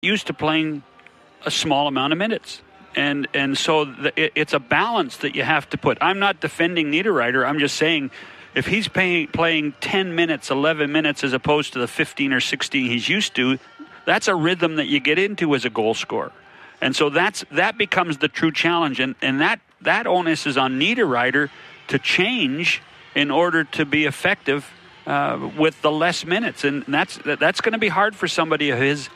used to playing a small amount of minutes. And so it's a balance that you have to put. I'm not defending Niederreiter. I'm just saying if he's playing 10 minutes, 11 minutes as opposed to the 15 or 16 he's used to, that's a rhythm that you get into as a goal scorer. And so that becomes the true challenge. And that onus is on Niederreiter to change in order to be effective with the less minutes. And that's going to be hard for somebody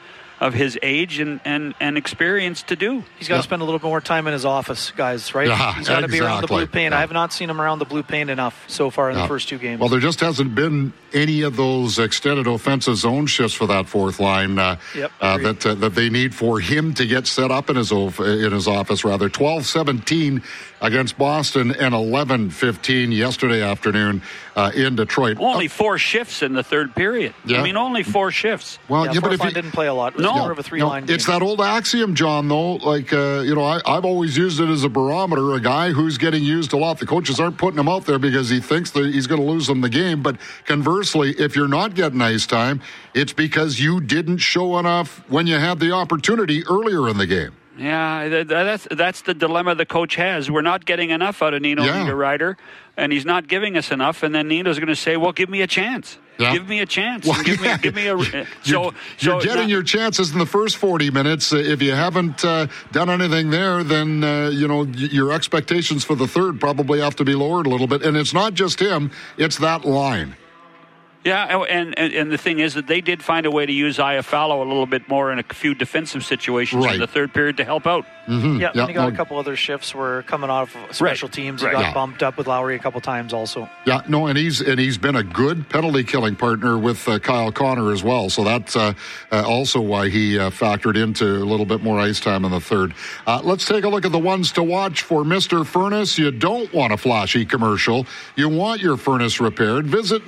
of his age and experience to do. He's got to spend a little bit more time in his office, guys, right? Yeah, he's got to be around the blue paint. Yeah. I have not seen him around the blue paint enough so far in the first two games. Well, there just hasn't been any of those extended offensive zone shifts for that fourth line that they need for him to get set up in his office, rather. 12-17 against Boston and 11-15 yesterday afternoon in Detroit. Only 4 shifts in the third period. Yeah. I mean, only 4 shifts. Well, but if line didn't play a lot. It was more of a 3-line game. It's that old axiom, John, though. Like, I've always used it as a barometer. A guy who's getting used a lot. The coaches aren't putting him out there because he thinks that he's going to lose them the game. But conversely, if you're not getting ice time, it's because you didn't show enough when you had the opportunity earlier in the game. Yeah, that's the dilemma the coach has. We're not getting enough out of Nino Niederreiter, and he's not giving us enough. And then Nino's going to say, "Well, give me a chance. Yeah. Give me a chance. Well, give me a." You're getting your chances in the first 40 minutes. If you haven't done anything there, then your expectations for the third probably have to be lowered a little bit. And it's not just him; it's that line. Yeah, and the thing is that they did find a way to use Iafallo a little bit more in a few defensive situations in the third period to help out. Mm-hmm. Yeah, and he got a couple other shifts where coming off special teams. He got bumped up with Lowry a couple times also. Yeah, no, and he's been a good penalty killing partner with Kyle Connor as well. So that's also why he factored into a little bit more ice time in the third. Let's take a look at the ones to watch for Mr. Furnace. You don't want a flashy commercial. You want your furnace repaired. Visit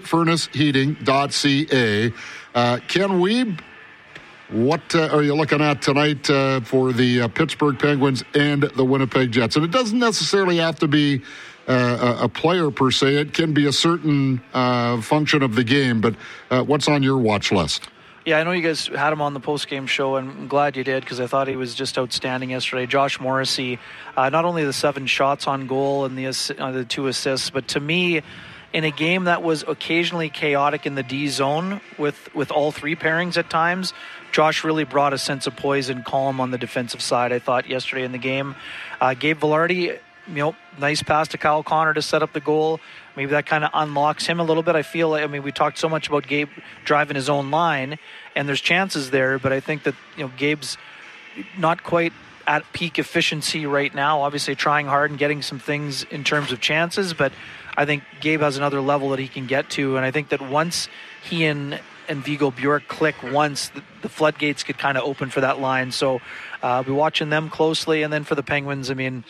MrFurnaceHeating.ca. Ken Wiebe, what are you looking at tonight for the Pittsburgh Penguins and the Winnipeg Jets? And it doesn't necessarily have to be a player per se. It can be a certain function of the game. But what's on your watch list? Yeah, I know you guys had him on the post-game show, and I'm glad you did because I thought he was just outstanding yesterday. Josh Morrissey, not only the 7 shots on goal and the 2 assists, but to me, in a game that was occasionally chaotic in the D zone with all 3 pairings at times, Josh really brought a sense of poise and calm on the defensive side, I thought, yesterday in the game. Gabe Vilardi, nice pass to Kyle Connor to set up the goal. Maybe that kind of unlocks him a little bit. I feel like, we talked so much about Gabe driving his own line, and there's chances there, but I think that, Gabe's not quite at peak efficiency right now, obviously trying hard and getting some things in terms of chances, but I think Gabe has another level that he can get to, and I think that once he and Viggo Bjork click once, the floodgates could kind of open for that line. So I'll be watching them closely, and then for the Penguins, Let me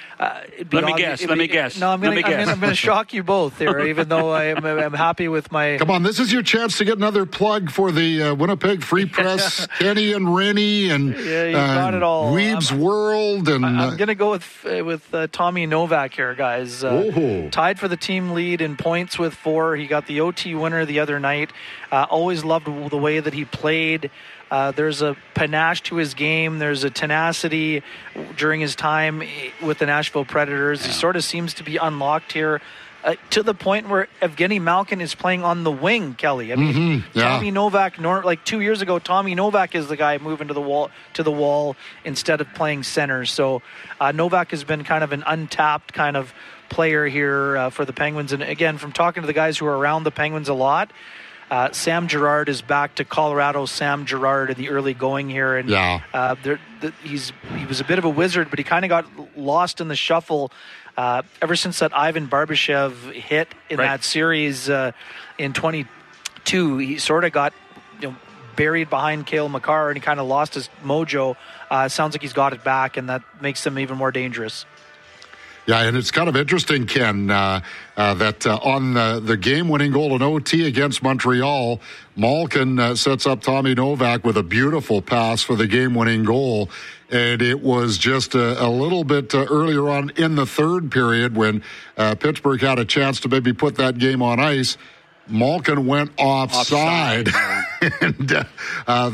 guess. No, I'm going to shock you both here, even though I'm happy with my... Come on, this is your chance to get another plug for the Winnipeg Free Press, Kenny and Rennie, and you got it all. Weeb's World. And I'm going to go with Tommy Novak here, guys. Tied for the team lead in points with 4. He got the OT winner the other night. Always loved the way that he played. There's a panache to his game. There's a tenacity during his time with the Nashville Predators. Yeah. He sort of seems to be unlocked here to the point where Evgeny Malkin is playing on the wing, Kelly. Tommy Novak, like 2 years ago, Tommy Novak is the guy moving to the wall instead of playing center. So Novak has been kind of an untapped kind of player here for the Penguins. And again, from talking to the guys who are around the Penguins a lot, Sam Girard is back to Colorado Sam Girard in the early going here, and he was a bit of a wizard, but he kind of got lost in the shuffle ever since that Ivan Barbashev hit in that series in 22. He sort of got buried behind Cale Makar, and he kind of lost his mojo. Sounds like he's got it back, and that makes him even more dangerous. Yeah, and it's kind of interesting, Ken, that on the game-winning goal in OT against Montreal, Malkin sets up Tommy Novak with a beautiful pass for the game-winning goal. And it was just a little bit earlier on in the third period when Pittsburgh had a chance to maybe put that game on ice. Malkin went offside. And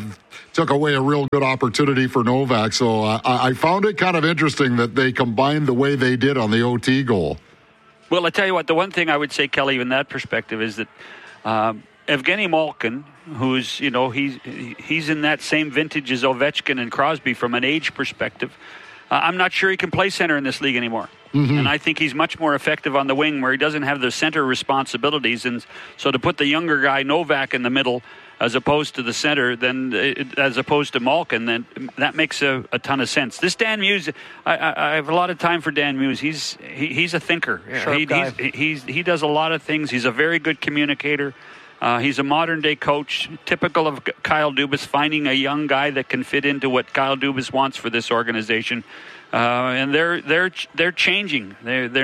took away a real good opportunity for Novak. So I found it kind of interesting that they combined the way they did on the OT goal. Well, I tell you what, the one thing I would say, Kelly, in that perspective is that Evgeny Malkin, who's, he's in that same vintage as Ovechkin and Crosby from an age perspective. I'm not sure he can play center in this league anymore. Mm-hmm. And I think he's much more effective on the wing where he doesn't have the center responsibilities. And so to put the younger guy, Novak, in the middle as opposed to the center, as opposed to Malkin, then that makes a ton of sense. This Dan Muse, I have a lot of time for Dan Muse. He's a thinker. Sharp guy. He does a lot of things. He's a very good communicator. He's a modern-day coach, typical of Kyle Dubas, finding a young guy that can fit into what Kyle Dubas wants for this organization. And they're changing.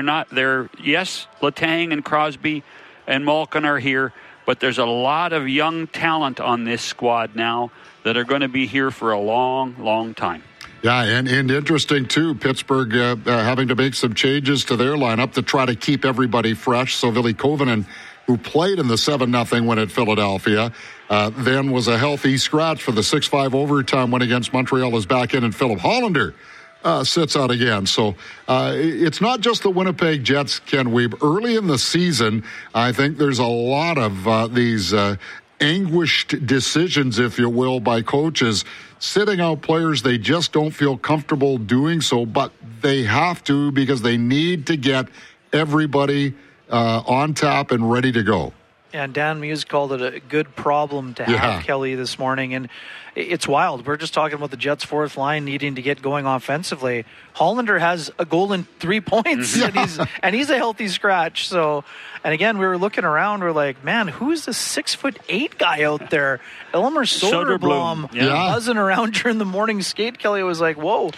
Yes, Letang and Crosby and Malkin are here, but there's a lot of young talent on this squad now that are going to be here for a long, long time. Yeah, and interesting, too, Pittsburgh having to make some changes to their lineup to try to keep everybody fresh. So Ville Koivunen, who played in the 7-0 win at Philadelphia, then was a healthy scratch for the 6-5 overtime win against Montreal, is back in, and Philip Hollander sits out again. So it's not just the Winnipeg Jets, Ken Wiebe. Early in the season, I think there's a lot of these anguished decisions, if you will, by coaches sitting out players they just don't feel comfortable doing so, but they have to because they need to get everybody on tap and ready to go. And Dan Muse called it a good problem to have, Kelly, this morning. And it's wild. We're just talking about the Jets' fourth line needing to get going offensively. Hollander has a goal and 3 points, and he's a healthy scratch. So, and again, we were looking around. We're like, man, who's the 6'8" guy out there? Elmer Soderblom buzzing around during the morning skate. Kelly was like, whoa.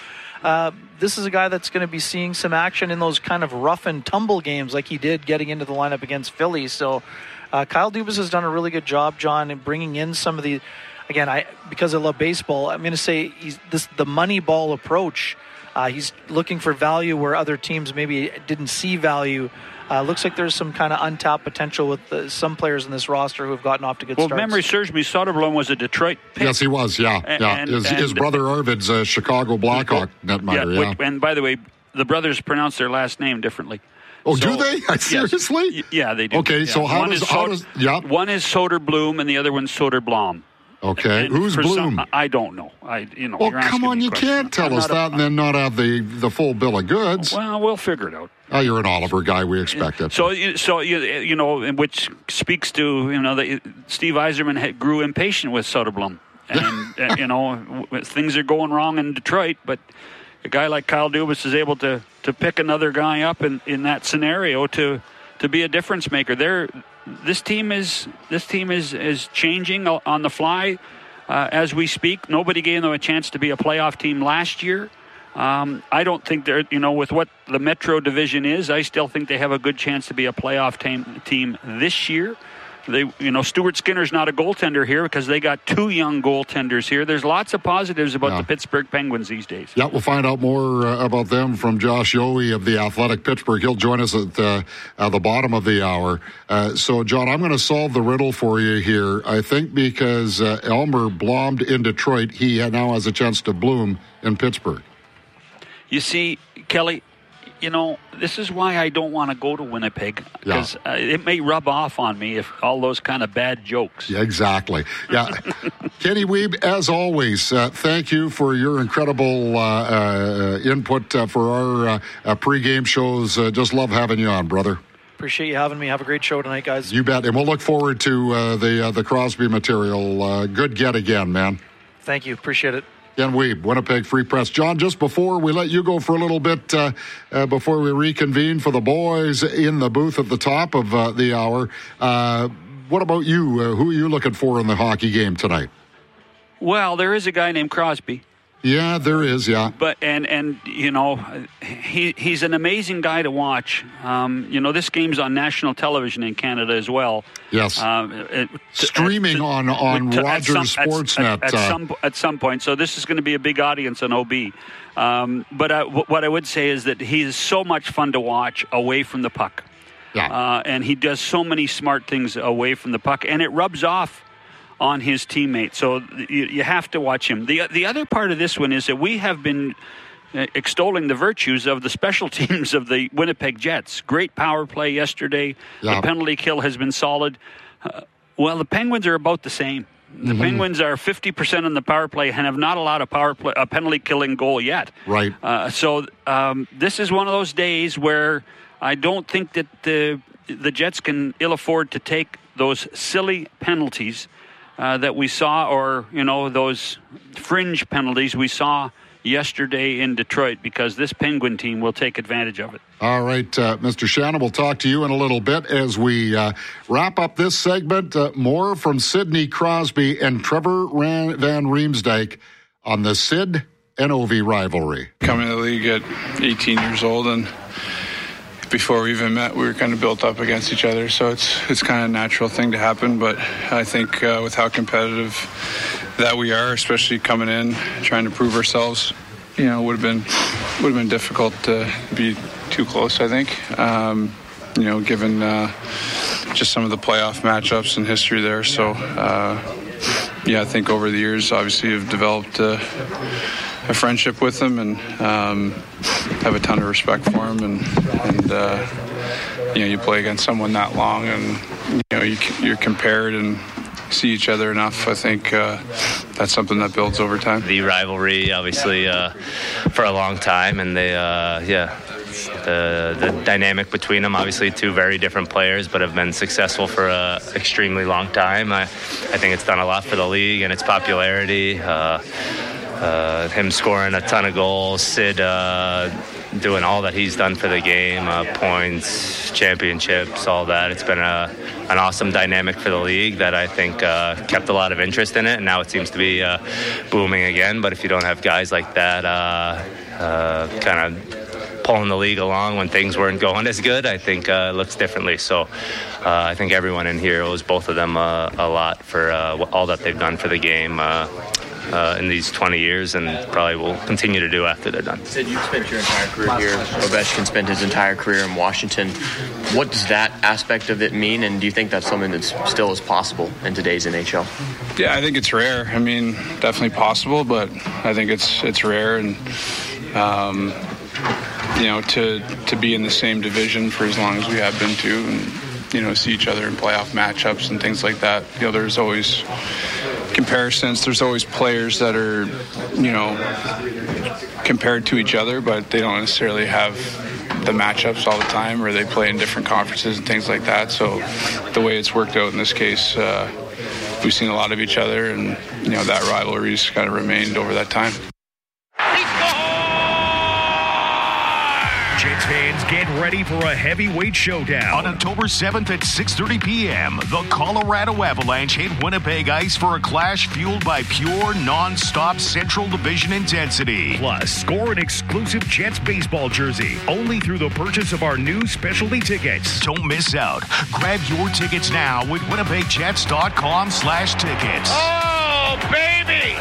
This is a guy that's going to be seeing some action in those kind of rough and tumble games like he did getting into the lineup against Philly. So Kyle Dubas has done a really good job, John, in bringing in some of the, again, because I love baseball, I'm going to say the money ball approach. He's looking for value where other teams maybe didn't see value. Looks like there's some kind of untapped potential with some players in this roster who have gotten off to good starts. Well, memory serves me, Soderblom was a Detroit pick. Yes, he was, His brother Arvid's a Chicago Blackhawk netminder, and by the way, the brothers pronounce their last name differently. Oh, do they? Seriously? Yes. Yeah, they do. Okay, so how does one is Soderblom and the other one's Soderblom. Okay, who's Bloom? I don't know. Well, come on, you can't tell us that and then not have the full bill of goods. Well, we'll figure it out. Oh, you're an Oliver guy. We expect it. So which speaks to that Steve Yzerman grew impatient with Soderblom, and things are going wrong in Detroit, but a guy like Kyle Dubas is able to pick another guy up in that scenario to be a difference maker. This team is changing on the fly as we speak. Nobody gave them a chance to be a playoff team last year. I don't think they're, with what the Metro Division is, I still think they have a good chance to be a playoff team this year. Stuart Skinner's not a goaltender here because they got two young goaltenders here. There's lots of positives about the Pittsburgh Penguins these days. Yeah, we'll find out more about them from Josh Yohe of the Athletic Pittsburgh. He'll join us at the bottom of the hour. So, John, I'm going to solve the riddle for you here. I think because Elmer bloomed in Detroit, he now has a chance to bloom in Pittsburgh. You see, Kelly, this is why I don't want to go to Winnipeg, because it may rub off on me if all those kind of bad jokes. Yeah, exactly. Yeah. Kenny Wiebe, as always, thank you for your incredible input for our pregame shows. Just love having you on, brother. Appreciate you having me. Have a great show tonight, guys. You bet. And we'll look forward to the Crosby material. Good get again, man. Thank you. Appreciate it. Ken Wiebe, Winnipeg Free Press. John, just before we let you go for a little bit, before we reconvene for the boys in the booth at the top of the hour, what about you? Who are you looking for in the hockey game tonight? Well, there is a guy named Crosby. Yeah, there is, yeah. But and he's an amazing guy to watch. This game's on national television in Canada as well. Yes. Streaming on Rogers Sportsnet at some point. So this is going to be a big audience on OB. But what I would say is that he is so much fun to watch away from the puck. Yeah. And he does so many smart things away from the puck, and it rubs off on his teammate. So you have to watch him. The other part of this one is that we have been extolling the virtues of the special teams of the Winnipeg Jets. Great power play yesterday. Yeah. The penalty kill has been solid. Well, the Penguins are about the same. The Penguins are 50% on the power play and have not allowed a penalty killing goal yet. Right. So this is one of those days where I don't think that the Jets can ill afford to take those silly penalties that we saw, or those fringe penalties we saw yesterday in Detroit, because this Penguin team will take advantage of it. All right, Mr. Shannon, we'll talk to you in a little bit as we wrap up this segment. More from Sidney Crosby and Trevor Van Riemsdyk on the Sid and Ovi rivalry. Coming to the league at 18 years old, and before we even met, we were kind of built up against each other, so it's kind of a natural thing to happen. But I think with how competitive that we are, especially coming in trying to prove ourselves, would have been difficult to be too close, I think. Given just some of the playoff matchups and history there. So I think over the years, obviously, you've developed a friendship with him, and have a ton of respect for him, and you play against someone that long, and you're compared and see each other enough. I think that's something that builds over time. The rivalry, obviously, for a long time, and the dynamic between them, obviously two very different players, but have been successful for an extremely long time. I think it's done a lot for the league and its popularity. Him scoring a ton of goals, Sid doing all that he's done for the game, points, championships, all that. It's been an awesome dynamic for the league that I think kept a lot of interest in it, and now it seems to be booming again. But if you don't have guys like that kind of pulling the league along when things weren't going as good, I think it looks differently. So I think everyone in here owes both of them a lot for all that they've done for the game in these 20 years, and probably will continue to do after they're done. Sid, you've spent your entire career here. Ovechkin spent his entire career in Washington. What does that aspect of it mean, and do you think that's something that still is possible in today's NHL? Yeah, I think it's rare. I mean, definitely possible, but I think it's rare, and to be in the same division for as long as we have been to, and see each other in playoff matchups and things like that. There's always comparisons. There's always players that are, compared to each other, but they don't necessarily have the matchups all the time, or they play in different conferences and things like that. So the way it's worked out in this case, we've seen a lot of each other, and that rivalry's kind of remained over that time. Jets fans, get ready for a heavyweight showdown. On October 7th at 6:30 p.m., the Colorado Avalanche hit Winnipeg Ice for a clash fueled by pure, non-stop Central Division intensity. Plus, score an exclusive Jets baseball jersey only through the purchase of our new specialty tickets. Don't miss out. Grab your tickets now at winnipegjets.com/tickets. Oh, baby!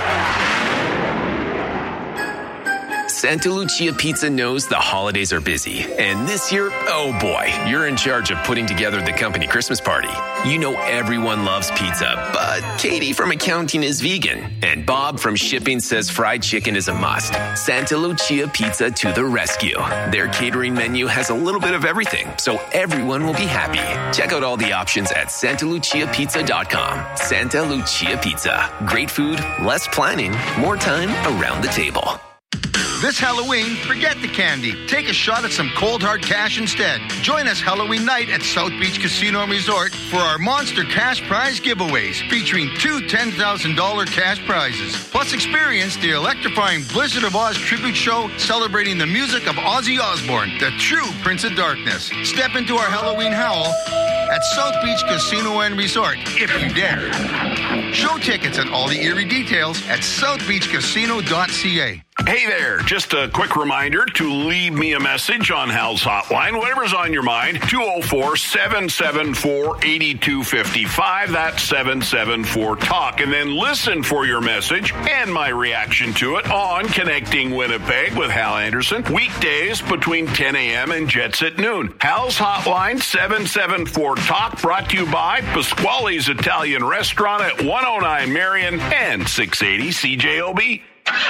Santa Lucia Pizza knows the holidays are busy. And this year, oh boy, you're in charge of putting together the company Christmas party. You know everyone loves pizza, but Katie from accounting is vegan. And Bob from shipping says fried chicken is a must. Santa Lucia Pizza to the rescue. Their catering menu has a little bit of everything, so everyone will be happy. Check out all the options at santaluciapizza.com. Santa Lucia Pizza. Great food, less planning, more time around the table. This Halloween, forget the candy. Take a shot at some cold hard cash instead. Join us Halloween night at South Beach Casino and Resort for our monster cash prize giveaways, featuring 2 $10,000 cash prizes. Plus, experience the electrifying Blizzard of Oz tribute show celebrating the music of Ozzy Osbourne, the true Prince of Darkness. Step into our Halloween howl at South Beach Casino and Resort, if you dare. Show tickets and all the eerie details at southbeachcasino.ca. Hey there, just a quick reminder to leave me a message on Hal's hotline, whatever's on your mind, 204-774-8255, that's 774-TALK, and then listen for your message and my reaction to it on Connecting Winnipeg with Hal Anderson, weekdays between 10 a.m. and Jets at noon. Hal's hotline, 774-TALK, brought to you by Pasquale's Italian Restaurant at 109 Marion and 680 CJOB.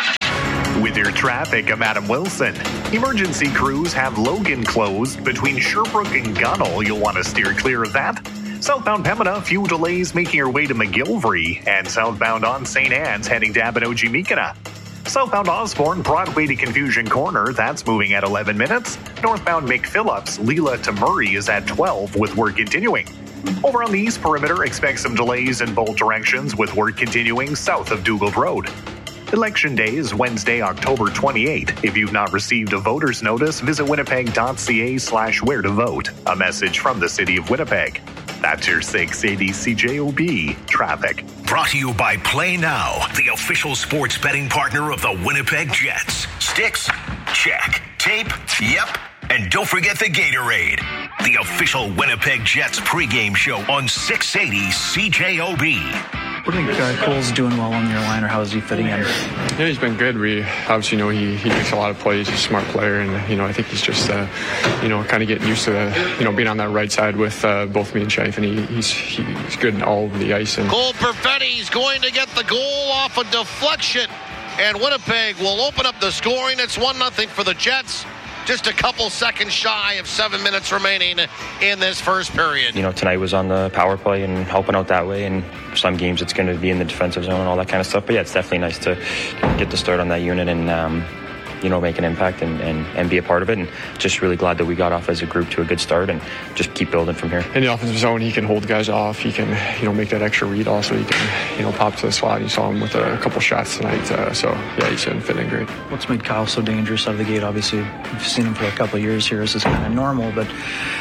With your traffic, I'm Adam Wilson. Emergency crews have Logan closed between Sherbrooke and Gunnell. You'll want to steer clear of that. Southbound Pembina, few delays making your way to McGilvery, and southbound on St. Anne's heading to Abinogi-Meekina. Southbound Osborne, Broadway to Confusion Corner, that's moving at 11 minutes. Northbound McPhillips, Leela to Murray is at 12 with work continuing. Over on the East Perimeter, expect some delays in both directions with work continuing south of Dugald Road. Election Day is Wednesday, October 28. If you've not received a voter's notice, visit winnipeg.ca/where to vote. A message from the City of Winnipeg. That's your 680 CJOB traffic. Brought to you by Play Now, the official sports betting partner of the Winnipeg Jets. Sticks? Check. Tape? Yep. And don't forget the Gatorade, the official Winnipeg Jets pregame show on 680 CJOB. What do you think Cole's doing well on your line, or how is he fitting in? Yeah, he's been good. We obviously know he makes a lot of plays. He's a smart player, and I think he's just kind of getting used to being on that right side with both me and Scheif, and he's good all over the ice. And Cole Perfetti's going to get the goal off a deflection, and Winnipeg will open up the scoring. It's 1-0 for the Jets. Just a couple seconds shy of 7 minutes remaining in this first period. Tonight was on the power play and helping out that way. And some games it's going to be in the defensive zone and all that kind of stuff. But yeah, it's definitely nice to get the start on that unit and, make an impact and be a part of it. And just really glad that we got off as a group to a good start and just keep building from here. In the offensive zone, he can hold guys off. He can, make that extra read. Also, he can, pop to the slot. You saw him with a couple shots tonight. So, yeah, he's been fitting great. What's made Kyle so dangerous out of the gate? Obviously, we've seen him for a couple of years here. This is kind of normal, but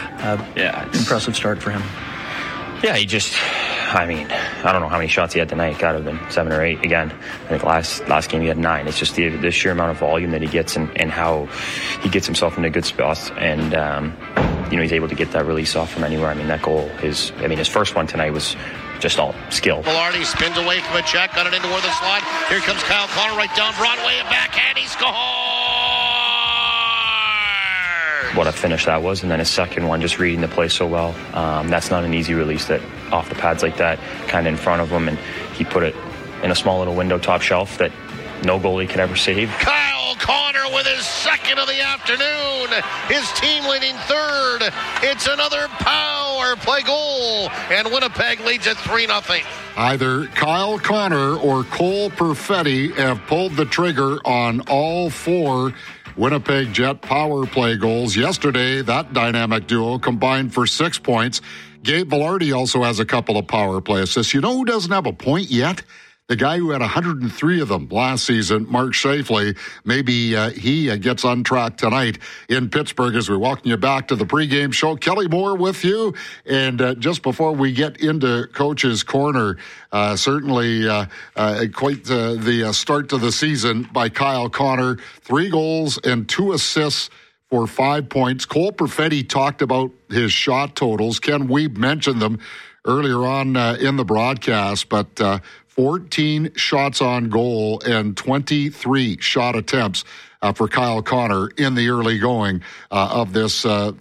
impressive start for him. Yeah, I don't know how many shots he had tonight. Got to have been 7 or 8 again. I think last game he had 9. It's just the sheer amount of volume that he gets and how he gets himself into good spots. And, he's able to get that release off from anywhere. That goal his first one tonight was just all skill. Velarde spins away from a check, got it into the slot. Here comes Kyle Connor right down Broadway and backhand. He scores! What a finish that was. And then his second one, just reading the play so well. That's not an easy release, that off the pads like that, kind of in front of him, and he put it in a small little window top shelf that no goalie could ever save. Kyle Connor with his second of the afternoon, his team leading third. It's another power play goal, and Winnipeg leads at 3-0. Either Kyle Connor or Cole Perfetti have pulled the trigger on all 4 Winnipeg Jet power play goals. Yesterday, that dynamic duo combined for 6 points. Gabe Velarde also has a couple of power play assists. You know who doesn't have a point yet? The guy who had 103 of them last season, Mark Scheifele. Maybe he gets on track tonight in Pittsburgh as we welcome you back to the pregame show. Kelly Moore with you. And just before we get into Coach's Corner, certainly quite the start to the season by Kyle Connor. 3 goals and 2 assists for 5 points. Cole Perfetti talked about his shot totals. Ken Wiebe mentioned them earlier on in the broadcast, but 14 shots on goal and 23 shot attempts for Kyle Connor in the early going of this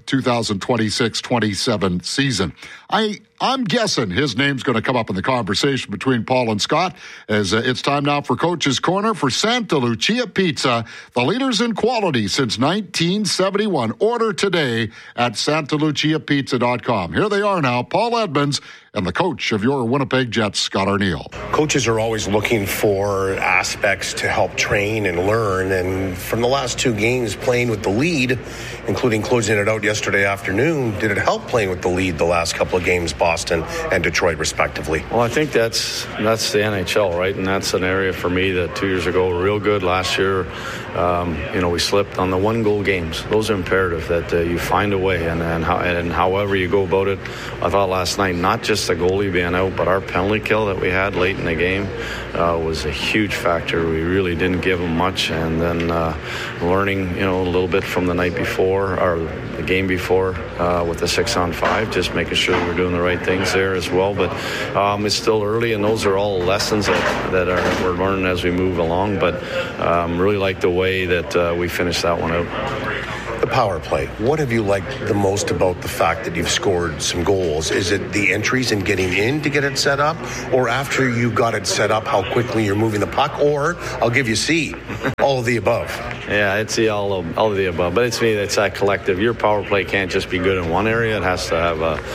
2026-27 season. I'm guessing his name's going to come up in the conversation between Paul and Scott as it's time now for Coach's Corner for Santa Lucia Pizza, the leaders in quality since 1971. Order today at santaluciapizza.com. Here they are now, Paul Edmonds and the coach of your Winnipeg Jets, Scott Arniel. Coaches are always looking for aspects to help train and learn, and from the last 2 games playing with the lead, including closing it out yesterday afternoon, did it help playing with the lead the last couple of games, Boston and Detroit, respectively? Well, I think that's the NHL, right? And that's an area for me that 2 years ago were real good. Last year, we slipped on the 1-goal games. Those are imperative that you find a way, and however you go about it. I thought last night, not just the goalie being out, but our penalty kill that we had late in the game was a huge factor. We really didn't give them much, and then learning, a little bit from the night before or the game before with the 6-on-5, just making sure we're doing the right things there as well. But it's still early, and those are all lessons that we're learning as we move along. But really like the way that we finished that one out. The power play. What have you liked the most about the fact that you've scored some goals? Is it the entries and getting in to get it set up? Or after you got it set up, how quickly you're moving the puck? Or, I'll give you C, all of the above. Yeah, it's the all of the above. But it's that collective. Your power play can't just be good in one area. It has to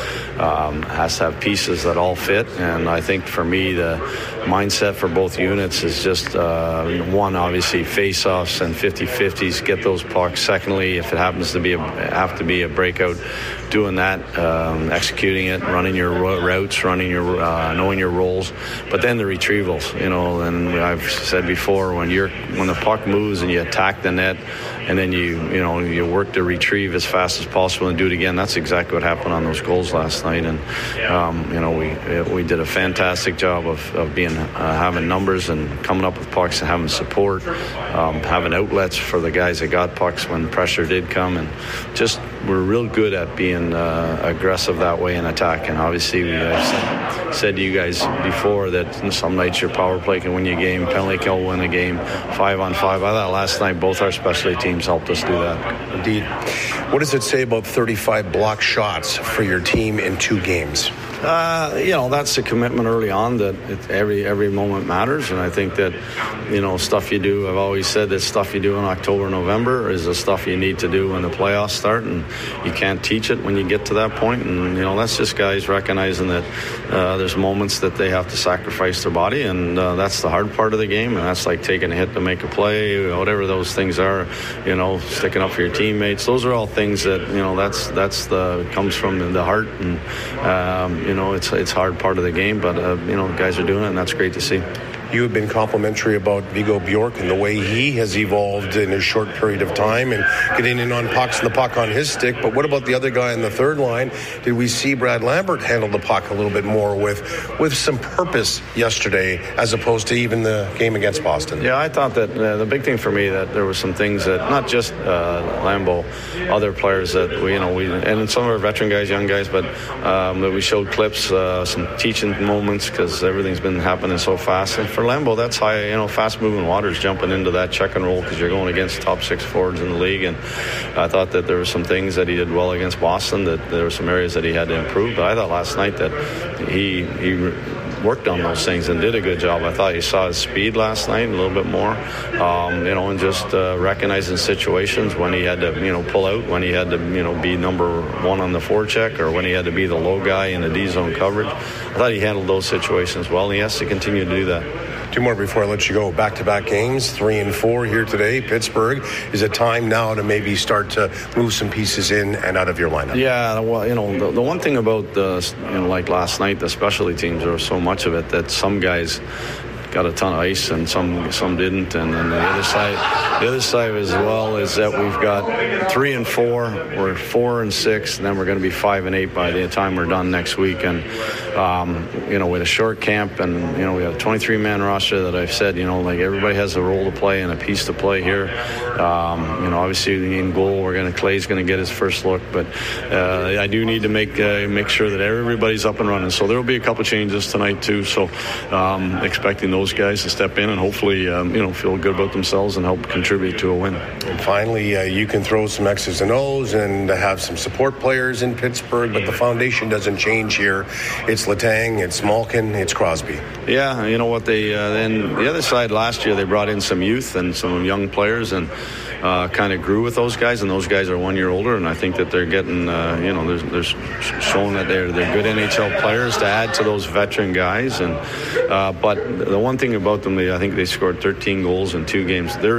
have pieces that all fit. And I think for me, the mindset for both units is just one, obviously, face-offs and 50-50s, get those pucks. Secondly, if it happens to be a breakout, doing that, executing it, running your routes, knowing your roles, but then the retrievals, and I've said before, when the puck moves and you attack the net, and then you work to retrieve as fast as possible and do it again. That's exactly what happened on those goals last night, and we did a fantastic job of being having numbers and coming up with pucks and having support, having outlets for the guys that got pucks when pressure did come, and just we're real good at being aggressive that way in attack. And obviously, I've said to you guys before that some nights your power play can win you a game, penalty kill will win a game, 5-on-5. I thought last night both our specialty teams helped us do that. Indeed. What does it say about 35 block shots for your team in 2 games? That's the commitment early on that every moment matters, and I think that stuff you do. I've always said that stuff you do in October, November is the stuff you need to do when the playoffs start, and you can't teach it when you get to that point. And that's just guys recognizing that there's moments that they have to sacrifice their body, and that's the hard part of the game, and that's like taking a hit to make a play, whatever those things are. Sticking up for your teammates. Those are all things that that's comes from the heart, and it's a hard part of the game, but guys are doing it, and that's great to see. You have been complimentary about Viggo Bjork and the way he has evolved in a short period of time and getting in on pucks and the puck on his stick. But what about the other guy in the third line? Did we see Brad Lambert handle the puck a little bit more with some purpose yesterday as opposed to even the game against Boston? Yeah, I thought that the big thing for me that there were some things that not just Lambo, other players that we and some of our veteran guys, young guys, but that we showed clips, some teaching moments because everything's been happening so fast. And for Lambo, that's high, fast-moving waters, jumping into that check and roll because you're going against top 6 forwards in the league. And I thought that there were some things that he did well against Boston, that there were some areas that he had to improve. But I thought last night that he worked on those things and did a good job. I thought you saw his speed last night a little bit more, and just recognizing situations when he had to, pull out, when he had to, be number 1 on the forecheck, or when he had to be the low guy in the D-zone coverage. I thought he handled those situations well, and he has to continue to do that. 2 more before I let you go. Back-to-back games, 3 and 4 here today. Pittsburgh. Is it time now to maybe start to move some pieces in and out of your lineup? Yeah, well, the one thing about like last night, the specialty teams, there was so much of it that some guys got a ton of ice and some didn't, and then the other side as well is that we've got 3 and 4, we're 4 and 6, and then we're going to be 5 and 8 by the time we're done next week. And with a short camp, and we have a 23-man roster that I've said, like everybody has a role to play and a piece to play here. Obviously in goal Clay's going to get his first look, but I do need to make sure that everybody's up and running. So there will be a couple changes tonight too. So expecting those guys to step in and hopefully feel good about themselves and help contribute to a win. And finally, you can throw some X's and O's and have some support players in Pittsburgh, but the foundation doesn't change here. It's Letang, it's Malkin, it's Crosby. Yeah, you know what, then the other side last year they brought in some youth and some young players and kind of grew with those guys, and those guys are 1 year older, and I think that they're getting they're showing that they're good NHL players to add to those veteran guys. And but the one thing about them, I think they scored 13 goals in 2 games. There is offense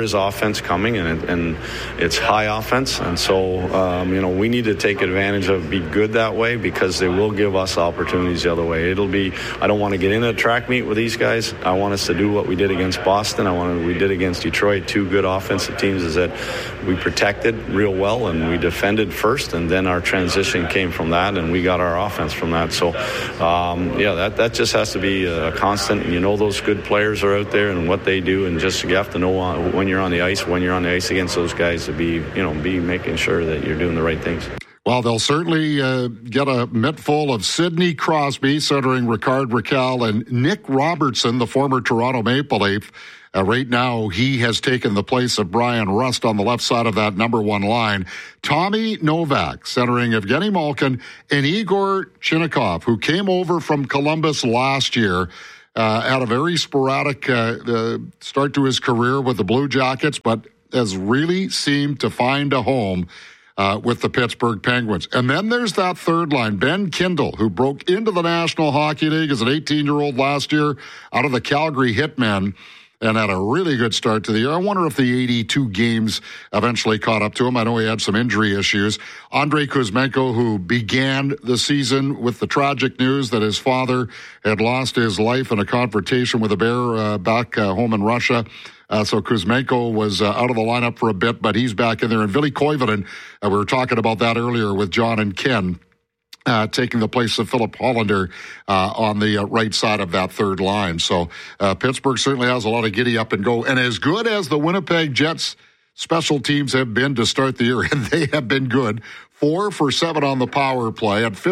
offense coming, and it's high offense. And so, we need to take advantage of, be good that way, because they will give us opportunities the other way. I don't want to get in a track meet with these guys. I want us to do what we did against Boston. We did against Detroit, two good offensive teams, is that we protected real well and we defended first, and then our transition came from that, and we got our offense from that. So, that just has to be a constant. And those good players are out there and what they do, and just you have to know when you're on the ice against those guys to be making sure that you're doing the right things. Well, they'll certainly get a mitt full of Sidney Crosby, centering Rickard Rakell, and Nick Robertson, the former Toronto Maple Leaf. Right now, he has taken the place of Brian Rust on the left side of that number one line. Tommy Novak, centering Evgeny Malkin, and Igor Chinnikov, who came over from Columbus last year. Had a very sporadic start to his career with the Blue Jackets, but has really seemed to find a home with the Pittsburgh Penguins. And then there's that third line, Ben Kindle, who broke into the National Hockey League as an 18-year-old last year out of the Calgary Hitmen, and had a really good start to the year. I wonder if the 82 games eventually caught up to him. I know he had some injury issues. Andrei Kuzmenko, who began the season with the tragic news that his father had lost his life in a confrontation with a bear back home in Russia. So Kuzmenko was out of the lineup for a bit, but he's back in there. And Ville Koivunen, we were talking about that earlier with John and Ken, taking the place of Philip Hollander on the right side of that third line. So Pittsburgh certainly has a lot of giddy up and go. And as good as the Winnipeg Jets special teams have been to start the year, and they have been good, 4 for 7 on the power play at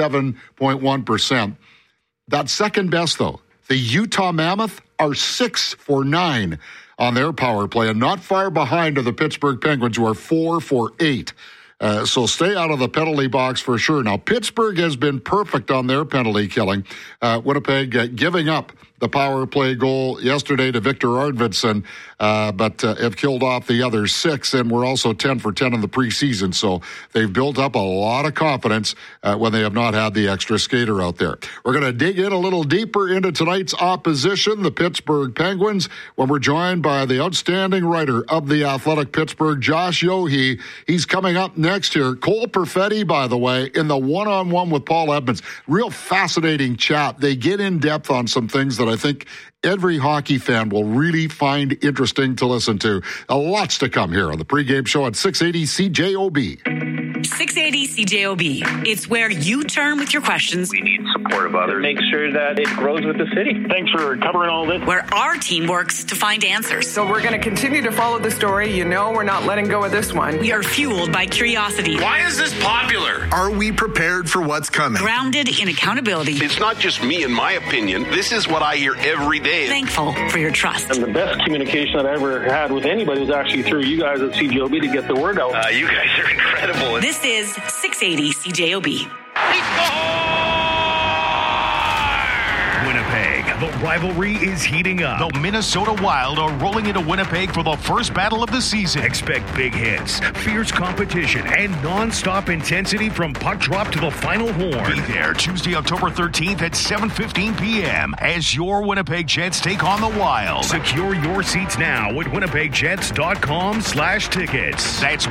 57.1%. That's second best, though. The Utah Mammoth are 6 for 9 on their power play, and not far behind are the Pittsburgh Penguins, who are 4 for 8. So stay out of the penalty box for sure. Now, Pittsburgh has been perfect on their penalty killing. Winnipeg giving up the power play goal yesterday to Victor Arvidsson, but have killed off the other 6, and we're also 10 for 10 in the preseason. So they've built up a lot of confidence when they have not had the extra skater out there. We're going to dig in a little deeper into tonight's opposition, the Pittsburgh Penguins, when we're joined by the outstanding writer of The Athletic Pittsburgh, Josh Yohe. He's coming up next here. Cole Perfetti, by the way, in the one-on-one with Paul Edmonds. Real fascinating chat. They get in depth on some things that I think every hockey fan will really find interesting to listen to. Lots to come here on the pregame show at 680 CJOB. 680 CJOB. It's where you turn with your questions. We need support of others. Make sure that it grows with the city. Thanks for covering all this. Where our team works to find answers. So we're going to continue to follow the story. We're not letting go of this one. We are fueled by curiosity. Why is this popular? Are we prepared for what's coming? Grounded in accountability. It's not just me and my opinion. This is what I hear every day. Thankful for your trust. And the best communication that I ever had with anybody was actually through you guys at CJOB to get the word out. You guys are incredible. This is 680 CJOB. Winnipeg, the rivalry is heating up. The Minnesota Wild are rolling into Winnipeg for the first battle of the season. Expect big hits, fierce competition, and non-stop intensity from puck drop to the final horn. Be there Tuesday, October 13th at 7:15 p.m. as your Winnipeg Jets take on the Wild. Secure your seats now at winnipegjets.com/tickets. That's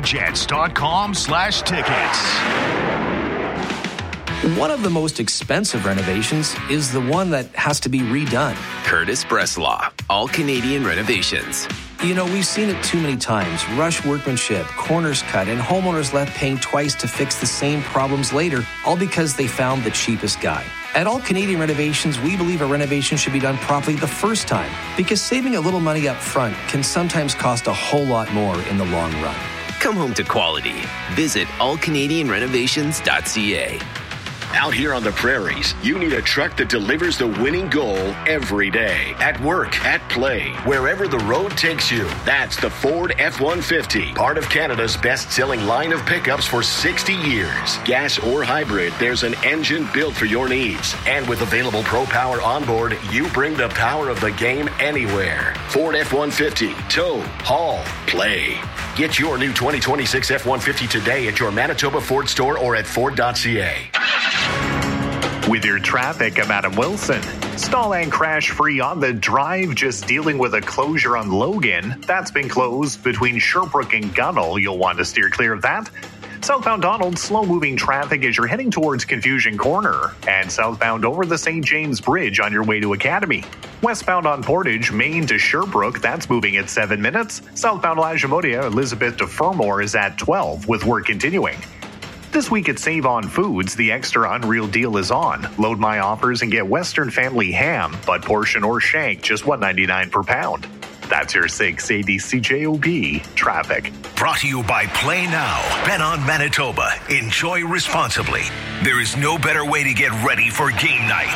winnipegjets.com/tickets. One of the most expensive renovations is the one that has to be redone. Curtis Bresslaw, All Canadian Renovations. We've seen it too many times. Rush workmanship, corners cut, and homeowners left paying twice to fix the same problems later, all because they found the cheapest guy. At All Canadian Renovations, we believe a renovation should be done properly the first time, because saving a little money up front can sometimes cost a whole lot more in the long run. Come home to quality. Visit allcanadianrenovations.ca. Out here on the prairies, you need a truck that delivers the winning goal every day. At work, at play, wherever the road takes you. That's the Ford F-150, part of Canada's best-selling line of pickups for 60 years. Gas or hybrid, there's an engine built for your needs. And with available Pro Power onboard, you bring the power of the game anywhere. Ford F-150, tow, haul, play. Get your new 2026 F-150 today at your Manitoba Ford store or at Ford.ca. With your traffic, I'm Adam Wilson. Stall and crash free on the drive, just dealing with a closure on Logan. That's been closed between Sherbrooke and Gunnell. You'll want to steer clear of that. Southbound Donald, slow-moving traffic as you're heading towards Confusion Corner. And southbound over the St. James Bridge on your way to Academy. Westbound on Portage, Maine to Sherbrooke, that's moving at 7 minutes. Southbound Lagimodia, Elizabeth to Fermor is at 12, with work continuing. This week at Save On Foods, the extra unreal deal is on. Load my offers and get Western Family ham, butt portion or shank, just $1.99 per pound. That's your 680 CJOB traffic. Brought to you by Play Now. Bet on Manitoba. Enjoy responsibly. There is no better way to get ready for game night.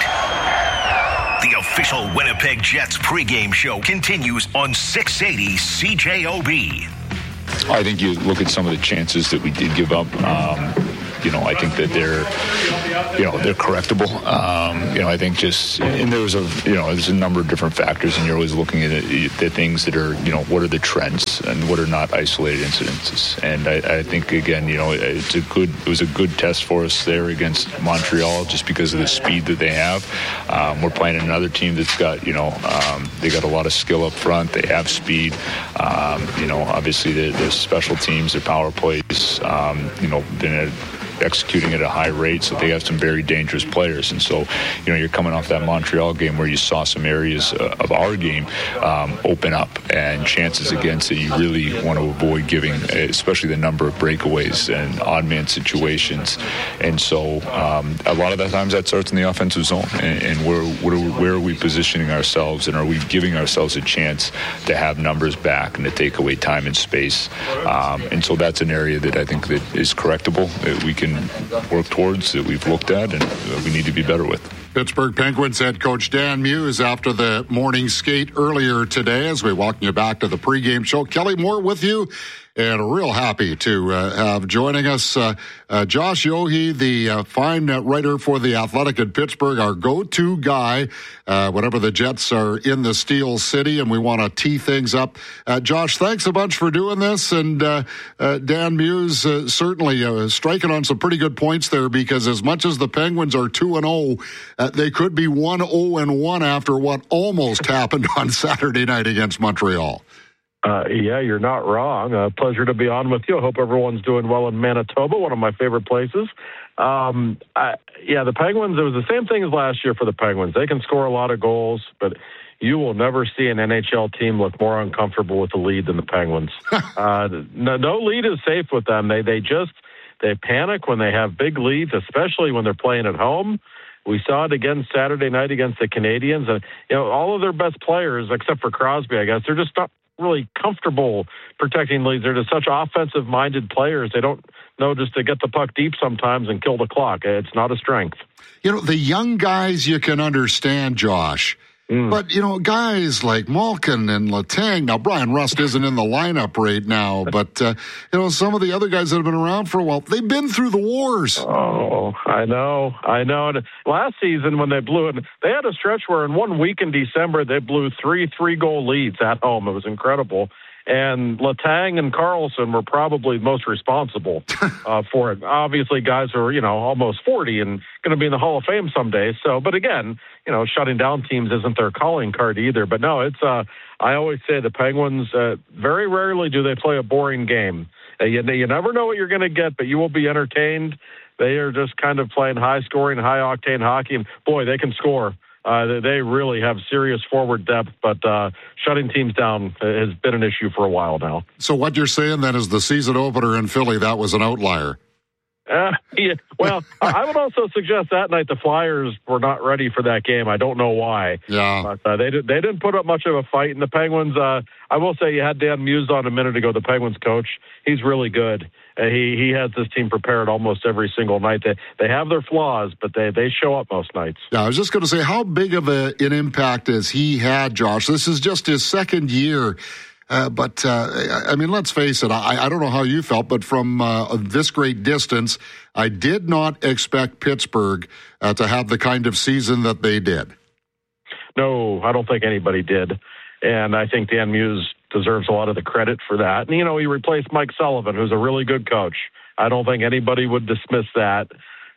The official Winnipeg Jets pregame show continues on 680 CJOB. I think you look at some of the chances that we did give up. I think that they're correctable. I think and there's a number of different factors, and you're always looking at the things that are, what are the trends and what are not isolated incidences. And I think again, it was a good test for us there against Montreal, just because of the speed that they have. We're playing another team that's got, they got a lot of skill up front. They have speed. Obviously the special teams, their power plays, been executing at a high rate, so they have some very dangerous players. And so, you're coming off that Montreal game where you saw some areas of our game open up and chances against that you really want to avoid giving, especially the number of breakaways and odd man situations. And so, a lot of the times that starts in the offensive zone, and where are we positioning ourselves, and are we giving ourselves a chance to have numbers back and to take away time and space? And so that's an area that I think that is correctable, that we can work towards, that we've looked at, and we need to be better with. Pittsburgh Penguins head coach Dan Muse after the morning skate earlier today, as we welcome you back to the pregame show. Kelly Moore with you, and real happy to have joining us Josh Yohe, the fine writer for The Athletic in Pittsburgh, our go-to guy whenever the Jets are in the Steel City, and we want to tee things up. Josh, thanks a bunch for doing this, and Dan Muse certainly striking on some pretty good points there, because as much as the Penguins are 2-0, they could be 1-0-1 after what almost happened on Saturday night against Montreal. Yeah, you're not wrong. Pleasure to be on with you. I hope everyone's doing well in Manitoba, one of my favorite places. The Penguins, it was the same thing as last year for the Penguins. They can score a lot of goals, but you will never see an NHL team look more uncomfortable with the lead than the Penguins. No lead is safe with them. They panic when they have big leads, especially when they're playing at home. We saw it again Saturday night against the Canadiens. And, all of their best players, except for Crosby, I guess, they're just not really comfortable protecting leads. They're just such offensive-minded players. They don't know just to get the puck deep sometimes and kill the clock. It's not a strength. The young guys you can understand, Josh. But, guys like Malkin and Letang, now Brian Rust isn't in the lineup right now, but, some of the other guys that have been around for a while, they've been through the wars. Oh, I know. And last season when they blew it, they had a stretch where in 1 week in December, they blew three-goal leads at home. It was incredible. And Letang and Carlson were probably most responsible for it. Obviously, guys who are, almost 40 and going to be in the Hall of Fame someday. So, but again, shutting down teams isn't their calling card either. But no, it's, I always say the Penguins, very rarely do they play a boring game. You never know what you're going to get, but you will be entertained. They are just kind of playing high-scoring, high-octane hockey. And, boy, they can score. They really have serious forward depth, but shutting teams down has been an issue for a while now. So what you're saying then is the season opener in Philly, that was an outlier. Yeah. Well, I would also suggest that night the Flyers were not ready for that game. I don't know why. Yeah. But they didn't put up much of a fight. And the Penguins, I will say, you had Dan Muse on a minute ago, the Penguins coach. He's really good. He has this team prepared almost every single night. They have their flaws, but they show up most nights. Yeah, I was just going to say, how big of an impact has he had, Josh? This is just his second year. But let's face it, I don't know how you felt, but from this great distance, I did not expect Pittsburgh to have the kind of season that they did. No, I don't think anybody did. And I think Dan Muse deserves a lot of the credit for that. And, he replaced Mike Sullivan, who's a really good coach. I don't think anybody would dismiss that.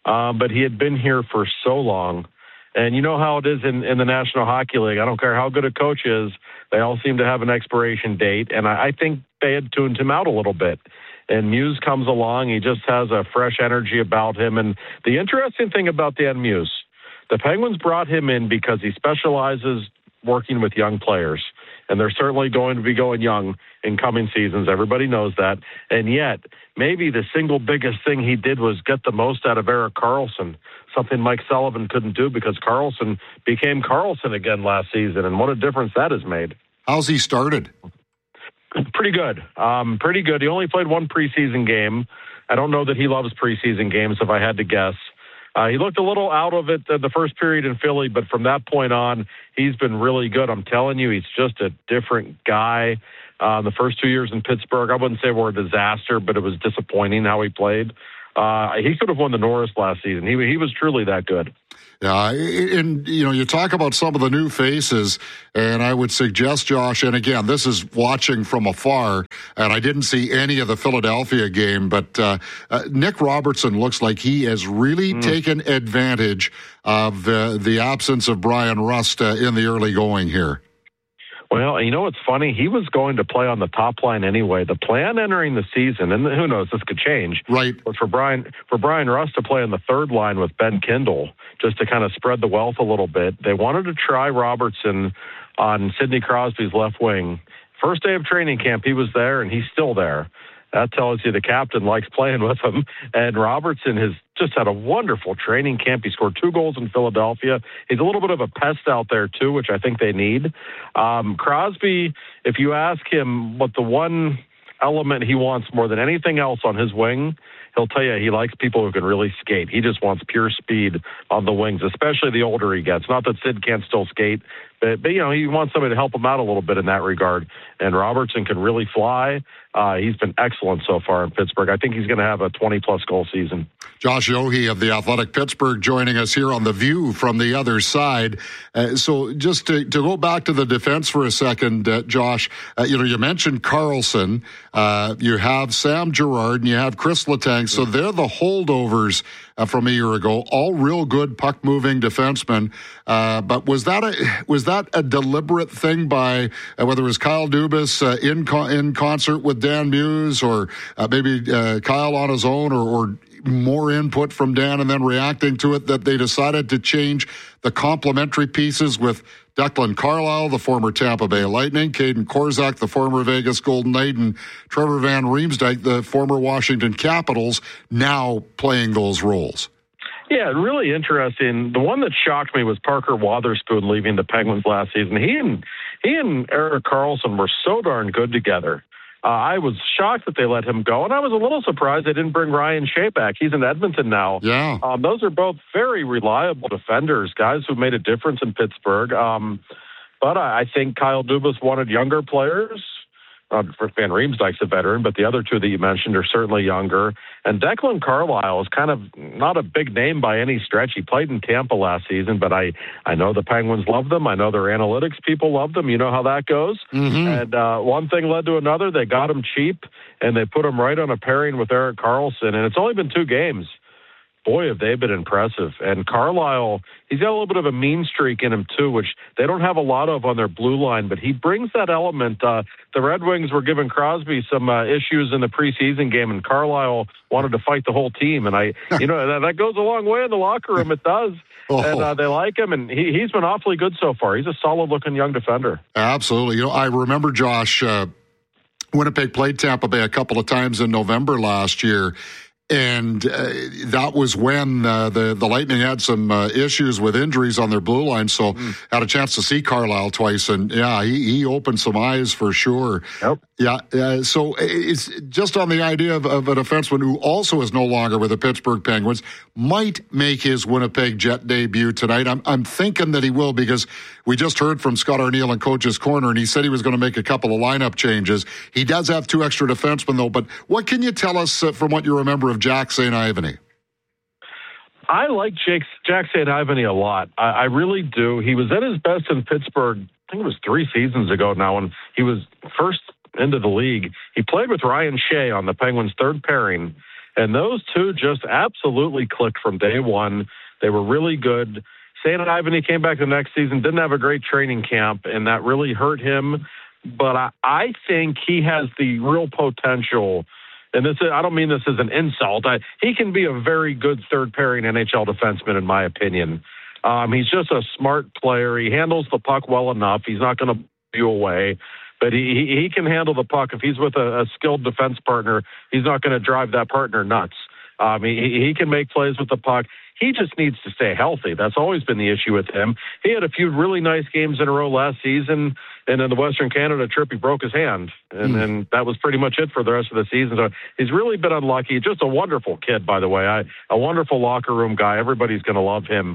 but he had been here for so long. And you know how it is in the National Hockey League. I don't care how good a coach is. They all seem to have an expiration date. And I think they had tuned him out a little bit. And Muse comes along. He just has a fresh energy about him. And the interesting thing about Dan Muse, the Penguins brought him in because he specializes working with young players. And they're certainly going to be going young in coming seasons. Everybody knows that. And yet, maybe the single biggest thing he did was get the most out of Erik Karlsson, something Mike Sullivan couldn't do because Karlsson became Karlsson again last season. And what a difference that has made. How's he started? Pretty good. Pretty good. He only played one preseason game. I don't know that he loves preseason games, if I had to guess. He looked a little out of it the first period in Philly, but from that point on, he's been really good. I'm telling you, he's just a different guy. The first 2 years in Pittsburgh, I wouldn't say were a disaster, but it was disappointing how he played. He could have won the Norris last season. He was truly that good. Yeah, and you talk about some of the new faces, and I would suggest, Josh, and again, this is watching from afar, and I didn't see any of the Philadelphia game, but Nick Robertson looks like he has really taken advantage of the absence of Brian Rust in the early going here. Well, you know what's funny? He was going to play on the top line anyway. The plan entering the season, and who knows, this could change, right? Was for Brian Rust to play on the third line with Ben Kindle, just to kind of spread the wealth a little bit. They wanted to try Robertson on Sidney Crosby's left wing. First day of training camp, he was there, and he's still there. That tells you the captain likes playing with him. And Robertson has just had a wonderful training camp. He scored 2 goals in Philadelphia. He's a little bit of a pest out there, too, which I think they need. Crosby, if you ask him what the one element he wants more than anything else on his wing, he'll tell you he likes people who can really skate. He just wants pure speed on the wings, especially the older he gets. Not that Sid can't still skate, but he wants somebody to help him out a little bit in that regard. And Robertson can really fly. He's been excellent so far in Pittsburgh. I think he's going to have a 20-plus goal season. Josh Yohe of the Athletic Pittsburgh joining us here on The View from the other side. So just to go back to the defense for a second, Josh, you mentioned Karlsson. You have Sam Girard and you have Chris Letang. So they're the holdovers from a year ago, all real good puck-moving defensemen. But was that a deliberate thing by whether it was Kyle Dubas in concert with Dan Muse, or maybe Kyle on his own, or more input from Dan and then reacting to it, that they decided to change the complementary pieces with Declan Carlisle, the former Tampa Bay Lightning, Caden Korczak, the former Vegas Golden Knight, and Trevor Van Riemsdyk, the former Washington Capitals, now playing those roles? Yeah, really interesting. The one that shocked me was Parker Wotherspoon leaving the Penguins last season. He and Erik Karlsson were so darn good together. I was shocked that they let him go, and I was a little surprised they didn't bring Ryan Shea back. He's in Edmonton now. Yeah. Those are both very reliable defenders, guys who made a difference in Pittsburgh. But I think Kyle Dubas wanted younger players. Van Riemsdyk's a veteran, but the other two that you mentioned are certainly younger. And Declan Carlisle is kind of not a big name by any stretch. He played in Tampa last season, but I know the Penguins love them. I know their analytics people love them. You know how that goes. Mm-hmm. And one thing led to another. They got him cheap, and they put him right on a pairing with Erik Karlsson. And it's only been 2 games. Boy, have they been impressive. And Carlisle, he's got a little bit of a mean streak in him, too, which they don't have a lot of on their blue line, but he brings that element. The Red Wings were giving Crosby some issues in the preseason game, and Carlisle wanted to fight the whole team. And that goes a long way in the locker room. It does. And they like him, and he's been awfully good so far. He's a solid-looking young defender. Absolutely. I remember, Josh, Winnipeg played Tampa Bay a couple of times in November last year. And that was when the Lightning had some issues with injuries on their blue line, so had a chance to see Carlisle twice, and yeah, he opened some eyes for sure. Yep. Yeah, so it's just on the idea of a defenseman who also is no longer with the Pittsburgh Penguins, might make his Winnipeg Jet debut tonight. I'm thinking that he will, because we just heard from Scott Arniel in Coach's Corner, and he said he was going to make a couple of lineup changes. He does have 2 extra defensemen, though, but what can you tell us from what you remember of Jack St. Ivany? I like Jack St. Ivany a lot. I really do. He was at his best in Pittsburgh, I think it was 3 seasons ago now, when he was first into the league. He played with Ryan Shea on the Penguins' third pairing, And those two just absolutely clicked from day one. They were really good. St. Ivany came back the next season, didn't have a great training camp, and that really hurt him. But I think he has the real potential, and I don't mean this as an insult. He can be a very good third-pairing NHL defenseman, in my opinion. He's just a smart player. He handles the puck well enough. He's not going to you away, but he can handle the puck. If he's with a skilled defense partner, he's not going to drive that partner nuts. He can make plays with the puck. He just needs to stay healthy. That's always been the issue with him. He had a few really nice games in a row last season, and in the Western Canada trip, he broke his hand, and then that was pretty much it for the rest of the season. So he's really been unlucky. Just a wonderful kid, by the way. A wonderful locker room guy. Everybody's going to love him.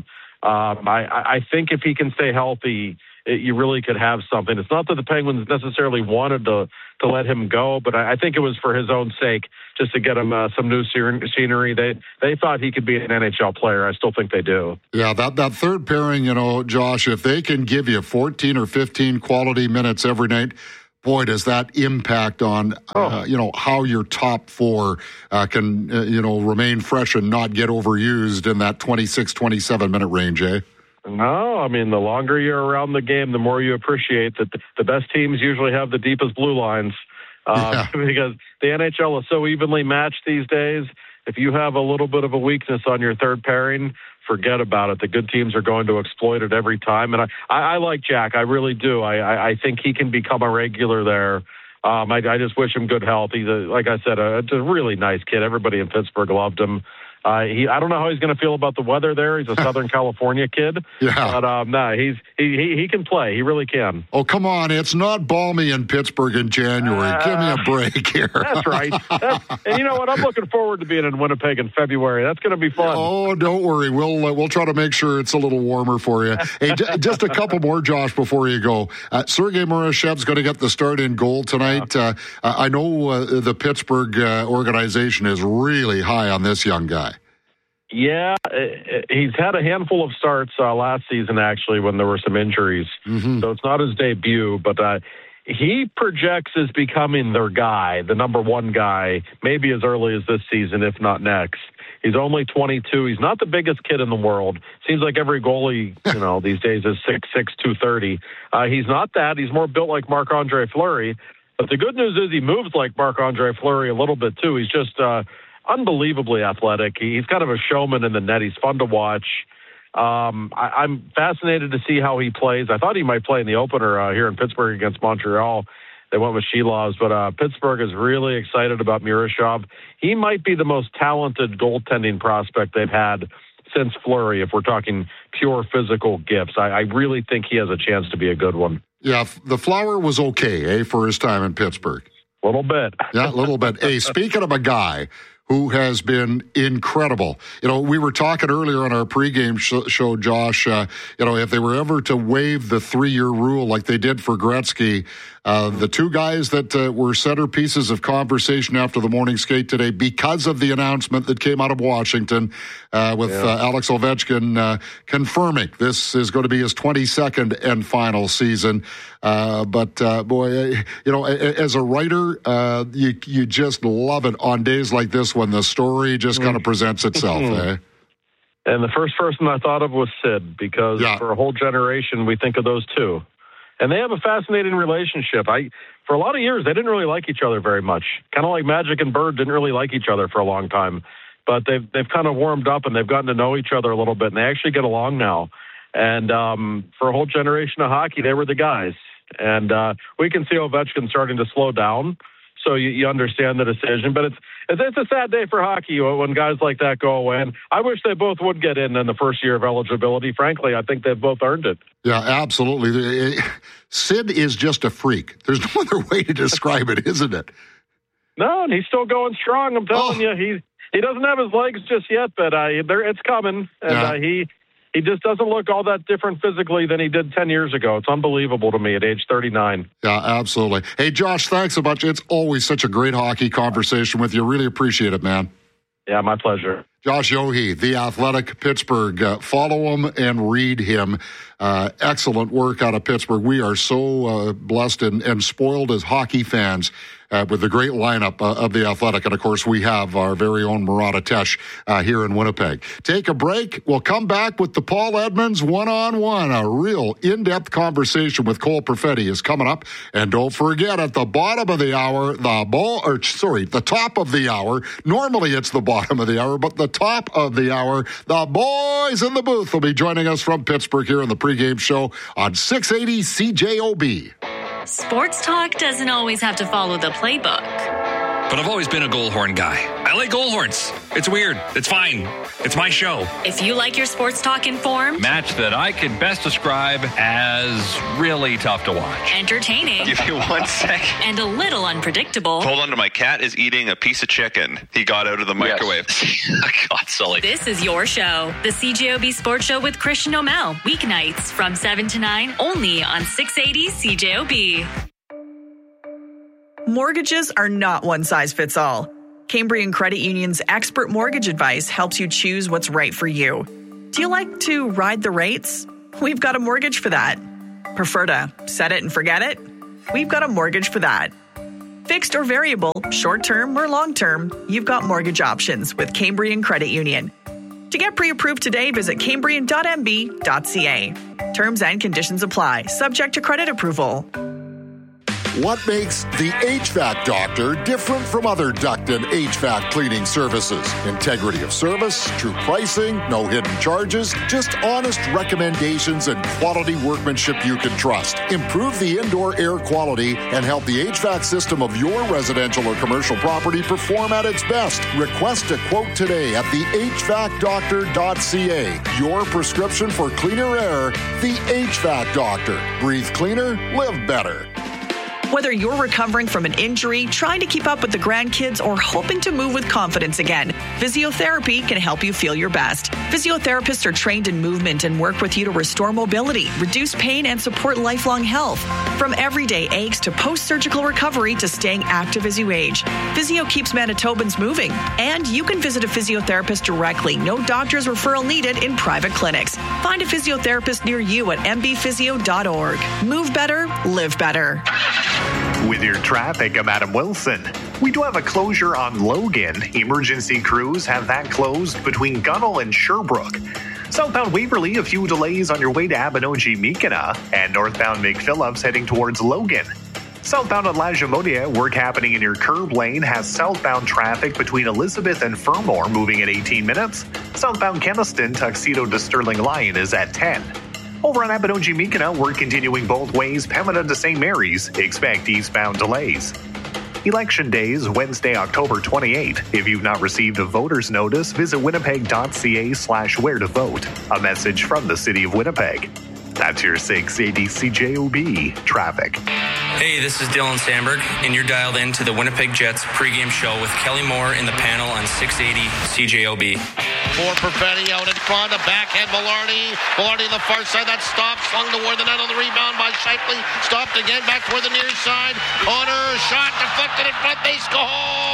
I think if he can stay healthy, you really could have something. It's not that the Penguins necessarily wanted to let him go, but I think it was for his own sake, just to get him some new scenery. They thought he could be an NHL player. I still think they do. Yeah, that third pairing, Josh, if they can give you 14 or 15 quality minutes every night, boy, does that impact on, how your top four can, remain fresh and not get overused in that 26, 27-minute range, eh? No, I mean, the longer you're around the game, the more you appreciate that the best teams usually have the deepest blue lines because the NHL is so evenly matched these days. If you have a little bit of a weakness on your third pairing, forget about it. The good teams are going to exploit it every time. And I like Jack. I really do. I think he can become a regular there. I just wish him good health. He's, like I said, a really nice kid. Everybody in Pittsburgh loved him. I don't know how he's going to feel about the weather there. He's a Southern California kid. Yeah. But he can play. He really can. Oh, come on. It's not balmy in Pittsburgh in January. Give me a break here. That's right. And you know what? I'm looking forward to being in Winnipeg in February. That's going to be fun. Oh, don't worry. We'll try to make sure it's a little warmer for you. Hey, just a couple more, Josh, before you go. Sergei Murashev's going to get the start in goal tonight. I know the Pittsburgh organization is really high on this young guy. Yeah, he's had a handful of starts last season, actually, when there were some injuries. Mm-hmm. So it's not his debut, but he projects as becoming their guy, the number one guy, maybe as early as this season, if not next. He's only 22. He's not the biggest kid in the world. Seems like every goalie, these days is 6'6", 230. He's not that. He's more built like Marc-Andre Fleury. But the good news is he moves like Marc-Andre Fleury a little bit, too. He's just unbelievably athletic. He's kind of a showman in the net. He's fun to watch. I'm fascinated to see how he plays. I thought he might play in the opener here in Pittsburgh against Montreal. They went with Shilovs, but Pittsburgh is really excited about Murashov. He might be the most talented goaltending prospect they've had since Fleury, if we're talking pure physical gifts. I really think he has a chance to be a good one. Yeah, the Flower was okay, for his time in Pittsburgh. A little bit. Yeah, a little bit. Hey, speaking of a guy who has been incredible. We were talking earlier on our pregame show, Josh, if they were ever to waive the 3-year rule like they did for Gretzky, the two guys that were centerpieces of conversation after the morning skate today because of the announcement that came out of Washington with Alex Ovechkin confirming this is going to be his 22nd and final season. But boy, as a writer, you just love it on days like this when the story just kind of presents itself. And the first person I thought of was Sid, because for a whole generation, we think of those two. And they have a fascinating relationship. For a lot of years, they didn't really like each other very much. Kind of like Magic and Bird didn't really like each other for a long time. But they've kind of warmed up and they've gotten to know each other a little bit, and they actually get along now. And for a whole generation of hockey, they were the guys. And we can see Ovechkin starting to slow down, so you understand the decision. But it's a sad day for hockey when guys like that go away. And I wish they both would get in the first year of eligibility. Frankly, I think they've both earned it. Yeah, absolutely. Sid is just a freak. There's no other way to describe it, isn't it? No, and he's still going strong. I'm telling you, he doesn't have his legs just yet, but it's coming. And he just doesn't look all that different physically than he did 10 years ago. It's unbelievable to me at age 39. Yeah, absolutely. Hey, Josh, thanks so much. It's always such a great hockey conversation with you. Really appreciate it, man. Yeah, my pleasure. Josh Yohe, The Athletic, Pittsburgh. Follow him and read him. Excellent work out of Pittsburgh. We are so blessed and spoiled as hockey fans with the great lineup of the Athletic. And, of course, we have our very own Murat Atesh here in Winnipeg. Take a break. We'll come back with the Paul Edmonds one-on-one. A real in-depth conversation with Cole Perfetti is coming up. And don't forget, at the bottom of the hour, the top of the hour. Normally it's the bottom of the hour, but the top of the hour, the boys in the booth will be joining us from Pittsburgh here in the pregame show on 680 CJOB. Sports talk doesn't always have to follow the playbook. But I've always been a goal horn guy. I like goal horns. It's weird. It's fine. It's my show. If you like your sports talk informed, match that I could best describe as really tough to watch. Entertaining. Give you 1 sec. And a little unpredictable. Hold on to my cat is eating a piece of chicken he got out of the microwave. Yes. God, Sully. This is your show, the CJOB Sports Show with Christian O'Mell. Weeknights from 7 to 9, only on 680 CJOB. Mortgages are not one size fits all. Cambrian Credit Union's expert mortgage advice helps you choose what's right for you. Do you like to ride the rates? We've got a mortgage for that. Prefer to set it and forget it? We've got a mortgage for that. Fixed or variable, short-term or long-term, you've got mortgage options with Cambrian Credit Union. To get pre-approved today, visit cambrian.mb.ca. Terms and conditions apply, subject to credit approval. What makes the HVAC Doctor different from other duct and HVAC cleaning services? Integrity of service, true pricing, no hidden charges, just honest recommendations and quality workmanship you can trust. Improve the indoor air quality and help the HVAC system of your residential or commercial property perform at its best. Request a quote today at thehvacdoctor.ca. Your prescription for cleaner air, the HVAC Doctor. Breathe cleaner, live better. Whether you're recovering from an injury, trying to keep up with the grandkids, or hoping to move with confidence again, physiotherapy can help you feel your best. Physiotherapists are trained in movement and work with you to restore mobility, reduce pain, and support lifelong health. From everyday aches to post-surgical recovery to staying active as you age, Physio keeps Manitobans moving. And you can visit a physiotherapist directly. No doctor's referral needed in private clinics. Find a physiotherapist near you at mbphysio.org. Move better, live better. With your traffic, I'm Adam Wilson. We do have a closure on Logan. Emergency crews have that closed between Gunnell and Sherbrooke. Southbound Waverly, a few delays on your way to Abinogi-Meekina, and northbound McPhillips heading towards Logan. Southbound on Lajimodia, work happening in your curb lane has southbound traffic between Elizabeth and Fermor moving at 18 minutes. Southbound Keniston, Tuxedo to Sterling Line is at 10. Over on Abinogi-Meekina, we're continuing both ways, Pembina to St. Mary's. Expect eastbound delays. Election Day is Wednesday, October 28. If you've not received a voter's notice, visit winnipeg.ca/where to vote. A message from the City of Winnipeg. That's your 680 CJOB traffic. Hey, this is Dylan Sandberg, and you're dialed in to the Winnipeg Jets pregame show with Kelly Moore in the panel on 680 CJOB. For Perfetti out in front, a backhand Velarde. Velarde on the far side, that stop, slung toward the net on the rebound by Shifley. Stopped again, back toward the near side. Connor, shot deflected in front, they score!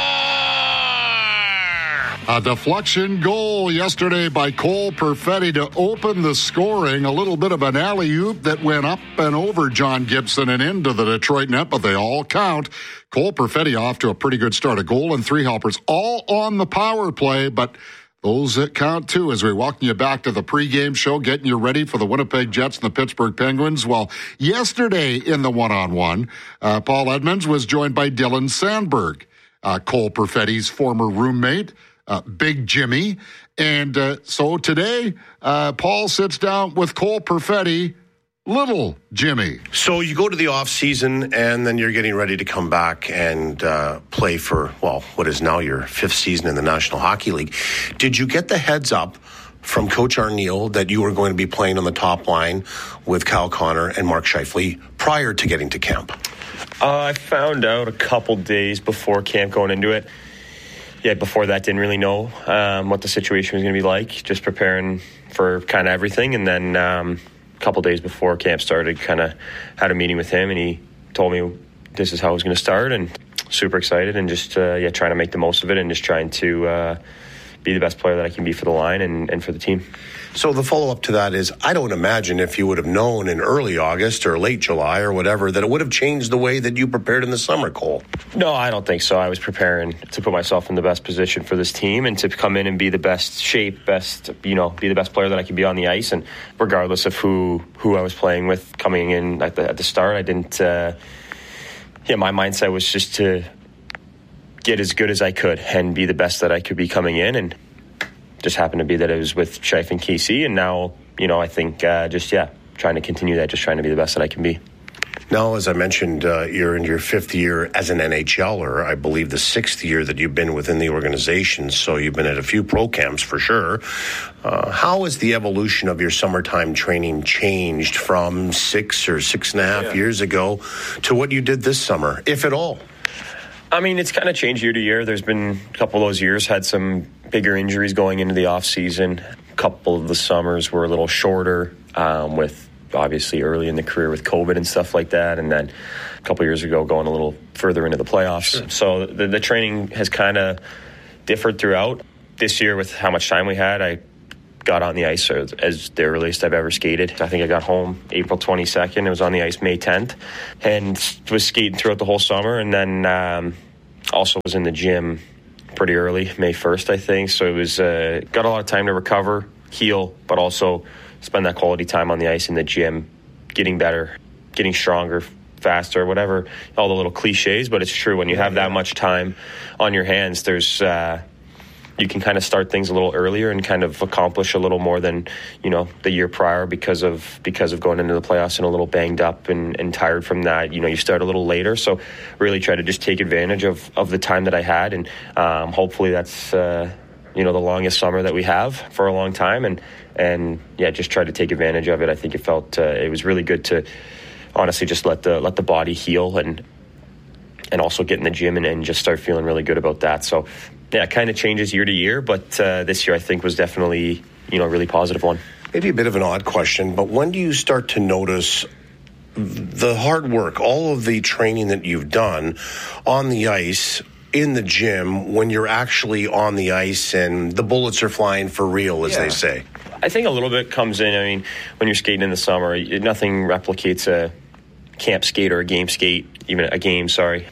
A deflection goal yesterday by Cole Perfetti to open the scoring. A little bit of an alley-oop that went up and over John Gibson and into the Detroit net, but they all count. Cole Perfetti off to a pretty good start. A goal and 3 helpers, all on the power play, but those that count too, as we welcome you back to the pregame show, getting you ready for the Winnipeg Jets and the Pittsburgh Penguins. Well, yesterday in the one-on-one, Paul Edmonds was joined by Dylan Sandberg, Cole Perfetti's former roommate, Big Jimmy. And so today, Paul sits down with Cole Perfetti, Little Jimmy. So you go to the off season, and then you're getting ready to come back and play for, well, what is now your 5th season in the National Hockey League. Did you get the heads up from Coach Arneal that you were going to be playing on the top line with Kyle Connor and Mark Shifley prior to getting to camp? I found out a couple days before camp going into it. Yeah, before that, didn't really know what the situation was going to be like. Just preparing for kind of everything. And then a couple days before camp started, kind of had a meeting with him, and he told me this is how it was going to start. And super excited, and just trying to make the most of it, and just trying to be the best player that I can be for the line and for the team. So the follow-up to that is, I don't imagine if you would have known in early August or late July or whatever that it would have changed the way that you prepared in the summer, Cole. No, I don't think so. I was preparing to put myself in the best position for this team and to come in and be the best shape, be the best player that I could be on the ice. And regardless of who I was playing with coming in at the start, I didn't. My mindset was just to get as good as I could and be the best that I could be coming in, and just happened to be that it was with Scheif and KC, and now, I think trying to continue that, just trying to be the best that I can be. Now, as I mentioned, you're in your 5th year as an NHLer. I believe the 6th year that you've been within the organization, so you've been at a few pro camps for sure. How has the evolution of your summertime training changed from 6 or 6.5 years ago to what you did this summer, if at all? I mean, it's kind of changed year to year. There's been a couple of those years, had some bigger injuries going into the off season. A couple of the summers were a little shorter, with obviously early in the career with COVID and stuff like that. And then a couple of years ago, going a little further into the playoffs. Sure. So the training has kind of differed throughout. This year, with how much time we had, I got on the ice as the earliest I've ever skated. I think I got home April 22nd. I was on the ice May 10th and was skating throughout the whole summer. And then also was in the gym pretty early, May 1st, I think. So it was got a lot of time to recover, heal, but also spend that quality time on the ice in the gym, getting better, getting stronger, faster, whatever, all the little cliches. But it's true, when you have that much time on your hands, there's you can kind of start things a little earlier and kind of accomplish a little more than, the year prior because of going into the playoffs and a little banged up and tired from that. You start a little later. So really try to just take advantage of the time that I had. And hopefully that's, the longest summer that we have for a long time. And just try to take advantage of it. I think it was really good to honestly just let the body heal and also get in the gym and just start feeling really good about that. So it kind of changes year to year, but this year I think was definitely, a really positive one. Maybe a bit of an odd question, but when do you start to notice the hard work, all of the training that you've done on the ice, in the gym, when you're actually on the ice and the bullets are flying for real, as they say? I think a little bit comes in. I mean, when you're skating in the summer, nothing replicates a camp skate or a game skate, even a game, sorry.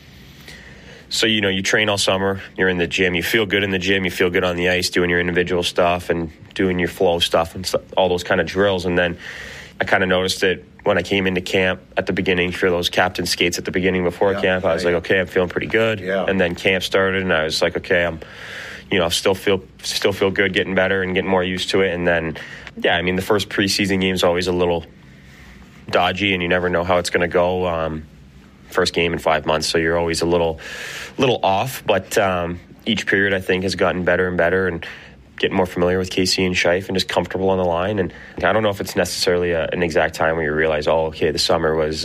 So, you train all summer, you're in the gym, you feel good in the gym, you feel good on the ice doing your individual stuff and doing your flow stuff and all those kind of drills. And then I kind of noticed it when I came into camp at the beginning for those captain skates at the beginning before camp. I was like, okay, I'm feeling pretty good. Yeah. And then camp started and I was like, okay, I still feel good, getting better and getting more used to it. And then, the first preseason game is always a little dodgy and you never know how it's going to go. First game in 5 months, so you're always a little off. But each period, I think, has gotten better and better, and getting more familiar with KC and Scheif and just comfortable on the line. And I don't know if it's necessarily an exact time where you realize, the summer was,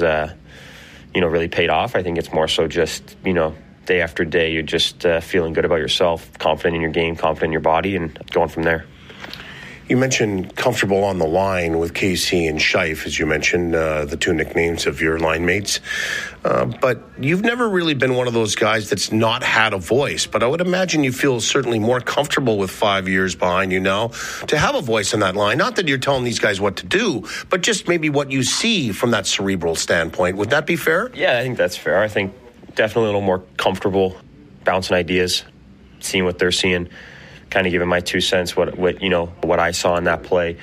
really paid off. I think it's more so just, day after day, you're just feeling good about yourself, confident in your game, confident in your body, and going from there. You mentioned comfortable on the line with KC and Scheif, as you mentioned, the two nicknames of your line mates. But you've never really been one of those guys that's not had a voice. But I would imagine you feel certainly more comfortable with 5 years behind you now to have a voice on that line. Not that you're telling these guys what to do, but just maybe what you see from that cerebral standpoint. Would that be fair? Yeah, I think that's fair. I think definitely a little more comfortable bouncing ideas, seeing what they're seeing. Kind of giving my 2 cents, what I saw in that play,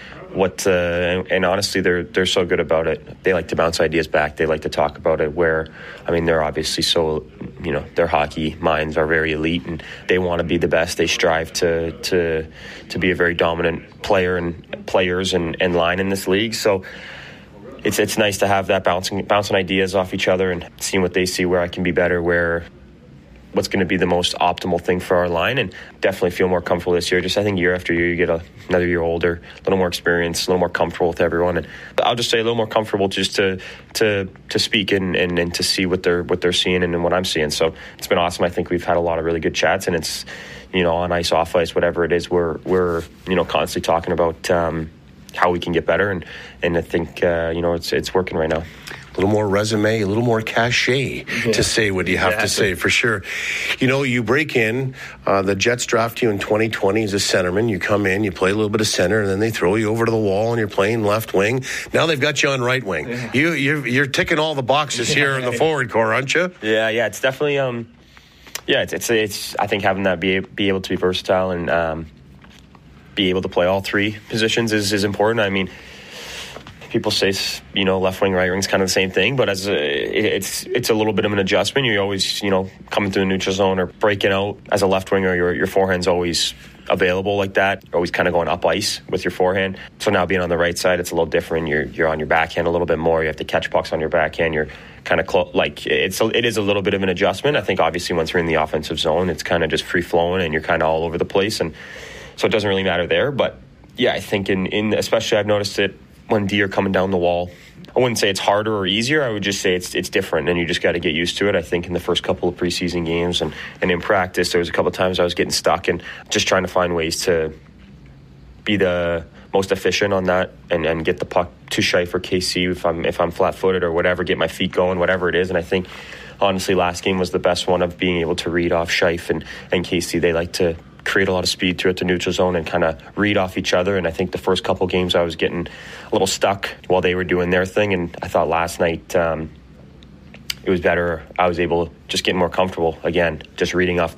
and honestly, they're so good about it. They like to bounce ideas back. They like to talk about it. They're obviously so, their hockey minds are very elite, and they want to be the best. They strive to be a very dominant player and players and line in this league. So it's nice to have that bouncing ideas off each other and seeing what they see, where I can be better, what's going to be the most optimal thing for our line, and definitely feel more comfortable this year. Just I think year after year, you get another year older, a little more experience, a little more comfortable with everyone, and I'll just say a little more comfortable just to speak and to see what they're seeing and what I'm seeing. So it's been awesome. I think we've had a lot of really good chats, and it's on ice, off ice, whatever it is, we're constantly talking about how we can get better, and I think it's working right now. little more resume, a little more cachet to say what you have to say, for sure. You know, you break in, the Jets draft you in 2020 as a centerman. You come in, you play a little bit of center, and then they throw you over to the wall and you're playing left wing. Now they've got you on right wing. You're ticking all the boxes here in the forward core, aren't you? Yeah, it's definitely it's I think having that be able to be versatile and be able to play all three positions is important. I mean, people say, you know, left wing, right wing is kind of the same thing, but it's a little bit of an adjustment. You're always, you know, coming through the neutral zone or breaking out as a left winger. Your forehand's always available like that. You're always kind of going up ice with your forehand. So now being on the right side, it's a little different. You're on your backhand a little bit more. You have to catch pucks on your backhand. You're kind of it is a little bit of an adjustment. I think obviously once you're in the offensive zone, it's kind of just free flowing and you're kind of all over the place, and so it doesn't really matter there. But yeah, I think in especially I've noticed it when D are coming down the wall. I wouldn't say it's harder or easier. I would just say it's different, and you just got to get used to it. I think in the first couple of preseason games and in practice, there was a couple of times I was getting stuck and just trying to find ways to be the most efficient on that and get the puck to Scheifele or KC if I'm flat-footed or whatever, get my feet going, whatever it is. And I think, honestly, last game was the best one of being able to read off Scheifele and KC. They like to create a lot of speed throughout the neutral zone and kind of read off each other. And I think the first couple games I was getting a little stuck while they were doing their thing. And I thought last night it was better. I was able to just get more comfortable again, just reading off